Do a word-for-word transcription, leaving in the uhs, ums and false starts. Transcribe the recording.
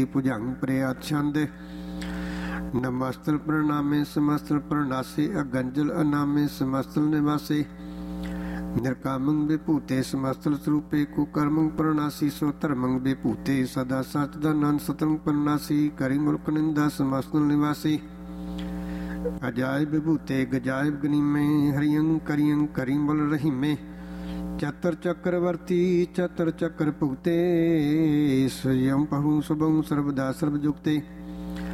ਭੁਜੰਗ ਪ੍ਰਿਆਤ ਛੰਦ। ਨਮਸਤਲ ਪ੍ਰਣਾਮੇ ਸਮਸਤਲ ਪ੍ਰਣਾਸੇ ਅਗੰਜਲ ਅਨਾਮੇ ਸਮਸਤਲ ਨਿਵਾਸੇ। ਨਿਰਕਾਮੰ ਵਿਭੂਤੇ ਸਮਸਤਲ ਸਰੂਪੇ ਕੁਕਰਮੰ ਪ੍ਰਣਾਸੀ ਸੋ ਧਰਮੰ ਵਿਭੂਤੇ ਸਦਾ ਸਚ ਦਾ ਨੰਦ ਸਤਰੰ ਪ੍ਰਣਾਸੀ ਕਰਿ ਮੁਲਕ ਨਿੰਦਾ ਸਮਸਤਲ ਨਿਵਾਸੀ। ਅਜਾਇ ਵਿਭੂਤੇ ਗਜਾਇ ਗਨੀਮੇ ਹਰਿਯੰ ਕਰਿਯੰ ਕਰਿ ਬਲ ਰਹੀਮੇ। ਚਤਰ ਚੱਕਰਵਰਤੀ ਚਤਰ ਚੱਕਰ ਭੁਗਤੇ ਸਯੰ ਪਹੁ ਸਭੰ ਸਰਬਦਾ ਸਰਬ ਜੁਗਤੇ।